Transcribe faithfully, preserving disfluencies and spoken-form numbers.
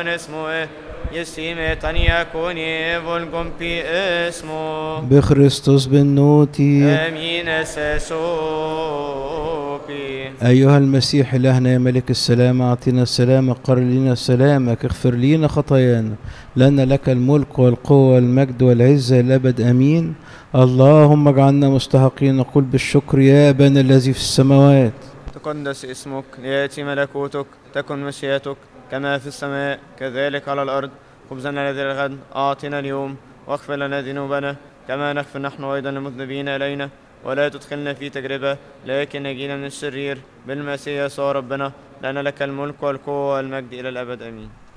اسمه يسيمي تانيا كوني فولكم بي اسمه بخريستوس بالنوتي. امين ساسوبي. أيها المسيح إلهنا يا ملك السلام، أعطينا السلام، قرر لنا سلامك، اغفر لنا خطايانا، لأن لك الملك والقوة والمجد والعزة الأبد أمين. اللهم اجعلنا مستحقين نقول بالشكر يا أبانا الذي في السماوات. تقدس اسمك، ليأتي ملكوتك، تكن مشيئتك كما في السماء كذلك على الأرض. خبزنا الذي الغد أعطنا اليوم، واغفر لنا ذنوبنا كما نغفر نحن أيضا المذنبين إلينا، ولا تدخلنا في تجربة لكن نجينا من الشرير، بالمسيح يسوع ربنا، لأن لك الملك والقوة والمجد إلى الأبد آمين.